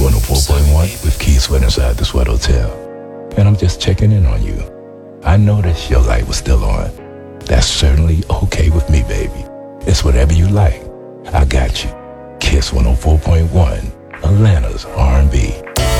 104.1 with Keith Sweat inside the Sweat Hotel. And I'm just checking in on you. I noticed your light was still on. That's certainly okay with me, baby. It's whatever you like. I got you. Kiss 104.1, Atlanta's R&B.